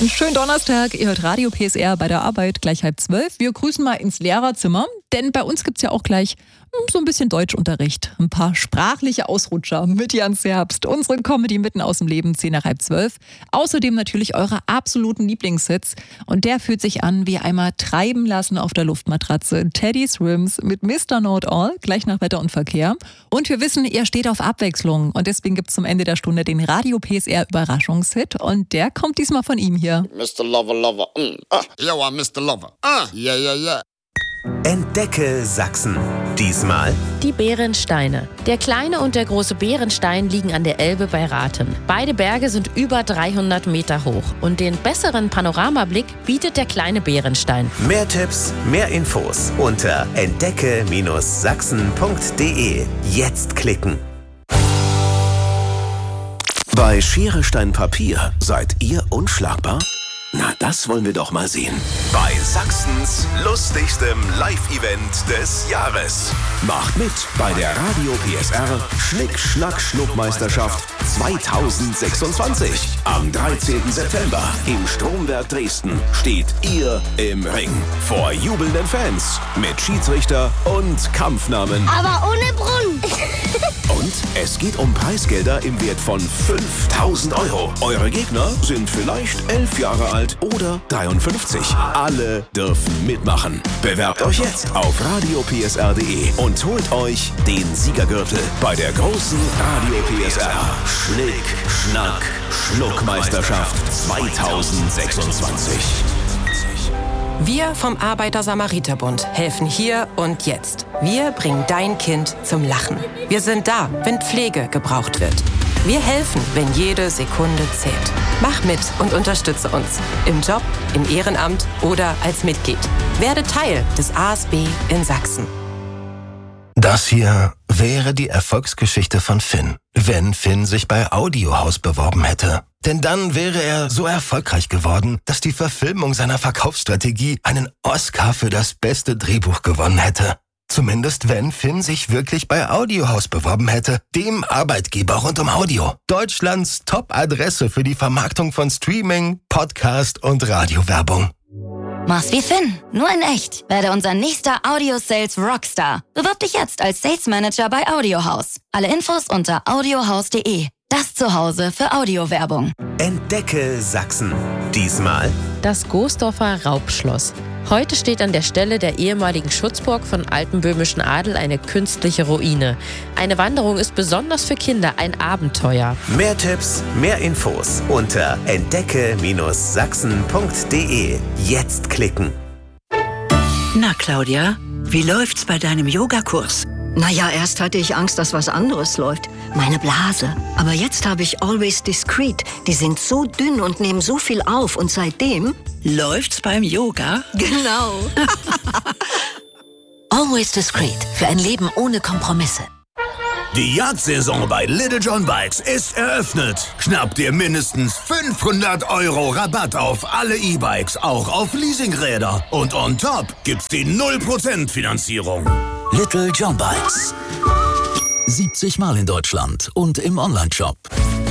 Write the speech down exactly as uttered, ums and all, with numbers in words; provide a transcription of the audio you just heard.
Einen schönen Donnerstag, ihr hört Radio P S R bei der Arbeit, gleich halb zwölf. Wir grüßen mal ins Lehrerzimmer, denn bei uns gibt's ja auch gleich so ein bisschen Deutschunterricht. Ein paar sprachliche Ausrutscher mit Jans Herbst. Unsere Comedy mitten aus dem Leben, zehn nach halb zwölf. Außerdem natürlich eure absoluten Lieblingshits. Und der fühlt sich an wie einmal treiben lassen auf der Luftmatratze. Teddy Swims mit Mister Know-it-all, gleich nach Wetter und Verkehr. Und wir wissen, ihr steht auf Abwechslung. Und deswegen gibt's zum Ende der Stunde den Radio P S R Überraschungshit. Und der kommt diesmal von ihm hier. Mister Lover, Lover, mm. ah, yo, I'm Mister Lover, ah, yeah, yeah, yeah. Entdecke Sachsen. Diesmal die Bärensteine. Der kleine und der große Bärenstein liegen an der Elbe bei Rathen. Beide Berge sind über dreihundert Meter hoch. Und den besseren Panoramablick bietet der kleine Bärenstein. Mehr Tipps, mehr Infos unter entdecke Sachsen punkt de. Jetzt klicken. Bei Schere, Stein, Papier seid ihr unschlagbar? Na, das wollen wir doch mal sehen. Bei Sachsens lustigstem Live-Event des Jahres. Macht mit bei der Radio P S R Schnick-Schnack-Schnuck-Meisterschaft zweitausendsechsundzwanzig. Am dreizehnten September im Stromwerk Dresden steht ihr im Ring. Vor jubelnden Fans mit Schiedsrichter und Kampfnamen. Aber ohne Brunnen. Und es geht um Preisgelder im Wert von fünftausend Euro. Eure Gegner sind vielleicht elf Jahre alt oder dreiundfünfzig. Alle dürfen mitmachen. Bewerbt euch jetzt auf radio p s r punkt de und holt euch den Siegergürtel bei der großen Radio P S R Schnick, Schnack, Schnuck-Meisterschaft zweitausendsechsundzwanzig. Wir vom Arbeiter-Samariter-Bund helfen hier und jetzt. Wir bringen dein Kind zum Lachen. Wir sind da, wenn Pflege gebraucht wird. Wir helfen, wenn jede Sekunde zählt. Mach mit und unterstütze uns. Im Job, im Ehrenamt oder als Mitglied. Werde Teil des A S B in Sachsen. Das hier wäre die Erfolgsgeschichte von Finn, wenn Finn sich bei Audiohaus beworben hätte. Denn dann wäre er so erfolgreich geworden, dass die Verfilmung seiner Verkaufsstrategie einen Oscar für das beste Drehbuch gewonnen hätte. Zumindest wenn Finn sich wirklich bei Audiohaus beworben hätte, dem Arbeitgeber rund um Audio. Deutschlands Top-Adresse für die Vermarktung von Streaming, Podcast und Radiowerbung. Mach's wie Finn, nur in echt. Werde unser nächster Audio-Sales Rockstar. Bewirb dich jetzt als Sales Manager bei Audiohaus. Alle Infos unter audiohaus punkt de. Das Zuhause für Audiowerbung. Entdecke Sachsen. Diesmal Das Goosdorfer Raubschloss. Heute steht an der Stelle der ehemaligen Schutzburg von altenböhmischen Adel eine künstliche Ruine. Eine Wanderung ist besonders für Kinder ein Abenteuer. Mehr Tipps, mehr Infos unter entdecke Sachsen punkt de. Jetzt klicken. Na, Claudia, wie läuft's bei deinem Yogakurs? Naja, erst hatte ich Angst, dass was anderes läuft. Meine Blase. Aber jetzt habe ich Always Discreet. Die sind so dünn und nehmen so viel auf. Und seitdem... Läuft's beim Yoga? Genau. Always Discreet. Für ein Leben ohne Kompromisse. Die Jagdsaison bei Little John Bikes ist eröffnet. Schnapp dir mindestens fünfhundert Euro Rabatt auf alle E-Bikes, auch auf Leasingräder. Und on top gibt's die null Prozent Finanzierung. Little John Bikes. siebzig Mal in Deutschland und im Onlineshop.